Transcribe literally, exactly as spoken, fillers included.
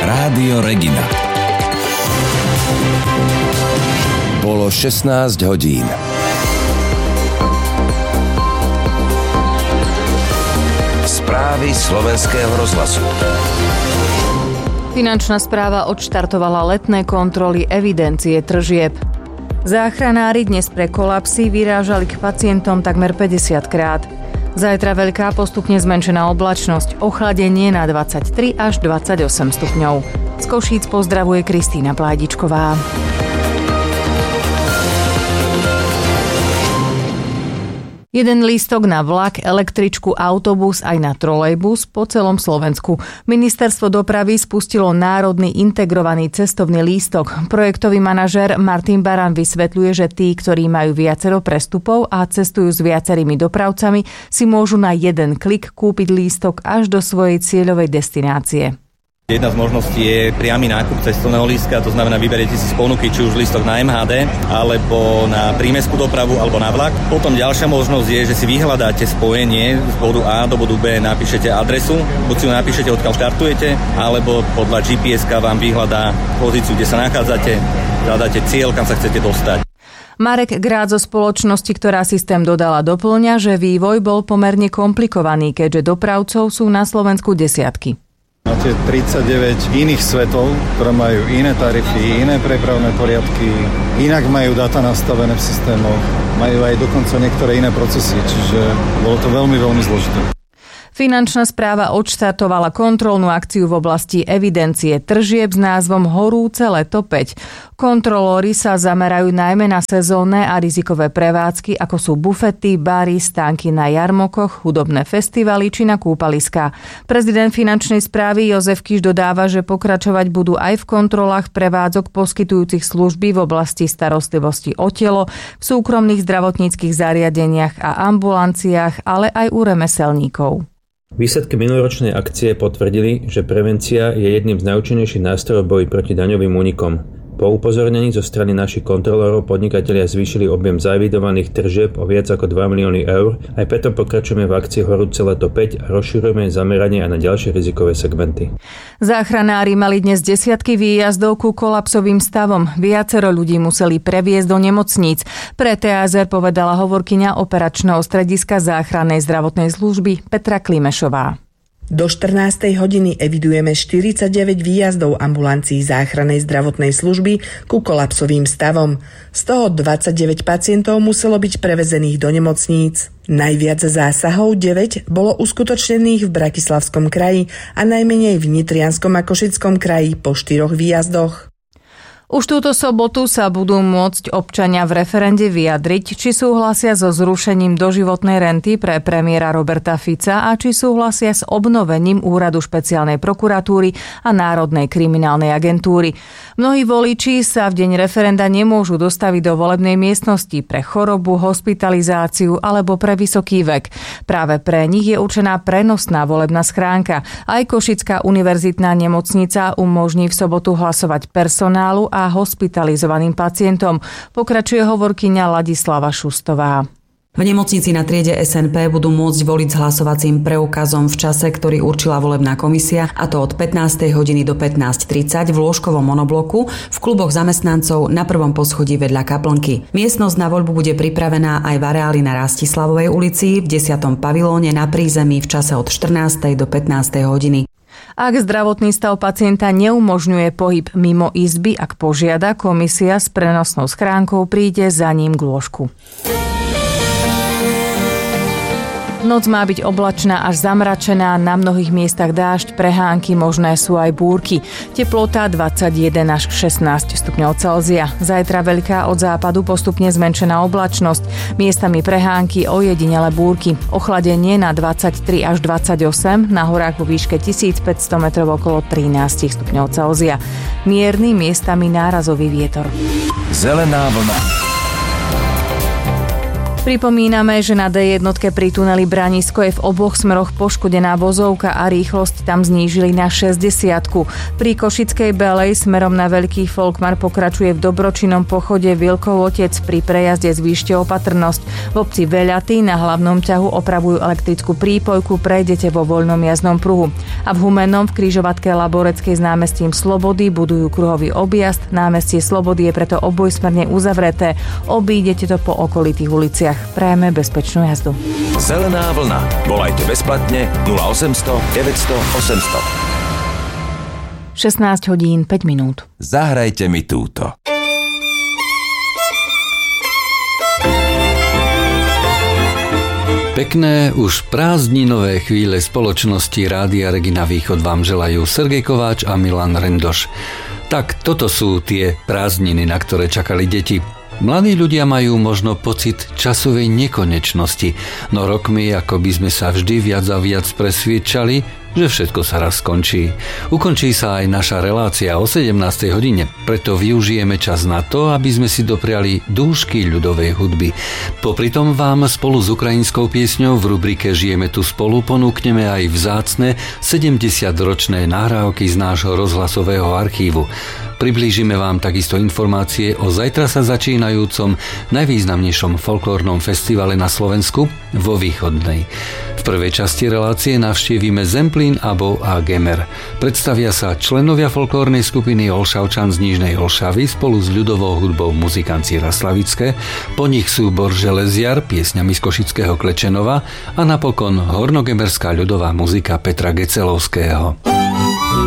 Rádio Regina. Bolo šestnásť hodín. Správy slovenského rozhlasu. Finančná správa odštartovala letné kontroly evidencie tržieb. Záchranári dnes pre kolapsy vyrážali k pacientom takmer päťdesiatkrát. Zajtra veľká postupne zmenšená oblačnosť, ochladenie na dvadsaťtri až dvadsaťosem stupňov. Z Košíc pozdravuje Kristína Pládičková. Jeden lístok na vlak, električku, autobus aj na trolejbus po celom Slovensku. Ministerstvo dopravy spustilo národný integrovaný cestovný lístok. Projektový manažér Martin Baran vysvetľuje, že tí, ktorí majú viacero prestupov a cestujú s viacerými dopravcami, si môžu na jeden klik kúpiť lístok až do svojej cieľovej destinácie. Jedna z možností je priamy nákup cestovného lístka, to znamená, vyberiete si z ponuky či už lístok na em há dé, alebo na prímestskú dopravu, alebo na vlak. Potom ďalšia možnosť je, že si vyhľadáte spojenie z bodu A do bodu B, napíšete adresu, buď si ju napíšete, odkiaľ štartujete, alebo podľa gé pé eska vám vyhľadá pozíciu, kde sa nachádzate, hľadáte cieľ, kam sa chcete dostať. Marek Grác zo spoločnosti, ktorá systém dodala, doplňa, že vývoj bol pomerne komplikovaný, keďže dopravcov sú na Slovensku desiatky. Máte tridsaťdeväť iných svetov, ktoré majú iné tarify, iné prepravné poriadky, inak majú dáta nastavené v systémoch, majú aj dokonca niektoré iné procesy, čiže bolo to veľmi, veľmi zložité. Finančná správa odštartovala kontrolnú akciu v oblasti evidencie tržieb s názvom Horúce leto päť. Kontrolóri sa zamerajú najmä na sezónne a rizikové prevádzky, ako sú bufety, bary, stánky na jarmokoch, hudobné festivaly či na kúpaliská. Prezident finančnej správy Jozef Kiš dodáva, že pokračovať budú aj v kontrolách prevádzok poskytujúcich služby v oblasti starostlivosti o telo, v súkromných zdravotníckych zariadeniach a ambulanciách, ale aj u remeselníkov. Výsledky minuloročnej akcie potvrdili, že prevencia je jedným z najúčinnejších nástrojov boji proti daňovým únikom. Po upozornení zo strany našich kontrolórov podnikatelia zvýšili objem zaevidovaných tržieb o viac ako dva milióny eur, aj preto pokračujeme v akcii Horúce leto päť a rozširujeme zameranie aj na ďalšie rizikové segmenty. Záchranári mali dnes desiatky výjazdov ku kolapsovým stavom. Viacero ľudí museli previesť do nemocníc. Pre té á zet povedala hovorkyňa operačného strediska záchrannej zdravotnej služby Petra Klimešová. Do štrnástej hodiny evidujeme štyridsaťdeväť výjazdov ambulancií záchrannej zdravotnej služby ku kolapsovým stavom. Z toho dvadsaťdeväť pacientov muselo byť prevezených do nemocníc. Najviac zásahov deväť bolo uskutočnených v Bratislavskom kraji a najmenej v Nitrianskom a Košickom kraji po štyroch výjazdoch. Už túto sobotu sa budú môcť občania v referende vyjadriť, či súhlasia so zrušením doživotnej renty pre premiéra Roberta Fica a či súhlasia s obnovením úradu špeciálnej prokuratúry a Národnej kriminálnej agentúry. Mnohí voliči sa v deň referenda nemôžu dostaviť do volebnej miestnosti pre chorobu, hospitalizáciu alebo pre vysoký vek. Práve pre nich je určená prenosná volebná schránka. Aj Košická univerzitná nemocnica umožní v sobotu hlasovať personálu a hospitalizovaným pacientom, pokračuje hovorkyňa Ladislava Šustová. V nemocnici na triede es en pé budú môcť voliť s hlasovacím preukazom v čase, ktorý určila volebná komisia, a to od pätnástej hodiny do pätnásť tridsať v lôžkovom monobloku v kluboch zamestnancov na prvom poschodí vedľa kaplnky. Miestnosť na voľbu bude pripravená aj v areáli na Rastislavovej ulici v desiatom pavilóne na prízemí v čase od štrnástej do pätnástej hodiny. Ak zdravotný stav pacienta neumožňuje pohyb mimo izby, ak požiada, komisia s prenosnou schránkou príde za ním k lôžku. Noc má byť oblačná až zamračená, na mnohých miestach dážď, prehánky, možné sú aj búrky. Teplota dvadsaťjeden až šestnásť stupňov Celzia. Zajtra veľká od západu postupne zmenšená oblačnosť, miestami prehánky, ojedinele búrky. Ochladenie na dvadsaťtri až dvadsaťosem, na horách vo výške tisícpäťsto metrov okolo trinásť stupňov Celzia. Mierny, miestami nárazový vietor. Zelená vlna. Pripomíname, že na dé jedna pri tuneli Branisko je v oboch smeroch poškodená vozovka a rýchlosť tam znížili na šesťdesiatku. Pri Košickej Belej smerom na Veľký Folkmar pokračuje v dobročinnom pochode Vilkov Otec. Pri prejazde zvýšte opatrnosť. V obci Veľaty na hlavnom ťahu opravujú elektrickú prípojku, prejdete vo voľnom jazdnom pruhu. A v Humennom v križovatke Laboreckej s námestím Slobody budujú kruhový objazd. Námestie Slobody je preto obojsmerne uzavreté. Obídete to po okolitých uliciach. Prajeme bezpečnú jazdu. Zelená vlna. Volajte bezplatne nula osemsto deväťsto osemsto. šestnásť hodín päť minút. Zahrajte mi túto. Pekné už prázdninové chvíle spoločnosti Rádia Regina Východ vám želajú Sergej Kováč a Milan Rendoš. Tak toto sú tie prázdniny, na ktoré čakali deti. Mladí ľudia majú možno pocit časovej nekonečnosti, no rokmi ako by sme sa vždy viac a viac presviedčali, že všetko sa raz skončí. Ukončí sa aj naša relácia o sedemnástej hodine, preto využijeme čas na to, aby sme si dopriali dúšky ľudovej hudby. Popritom vám spolu s ukrajinskou piesňou v rubrike Žijeme tu spolu ponúkneme aj vzácne sedemdesiatročné nahrávky z nášho rozhlasového archívu. Priblížime vám takisto informácie o zajtra sa začínajúcom najvýznamnejšom folklórnom festivale na Slovensku vo Východnej. V prvej časti relácie navštívime Zemplín, Abov a Gemer. Predstavia sa členovia folklórnej skupiny Olšavčan z Nižnej Olšavy spolu s ľudovou hudbou Muzikanci Raslavické, po nich súbor Železiar piesňami z Košického Klečenova a napokon hornogemerská ľudová muzika Petra Gecelovského.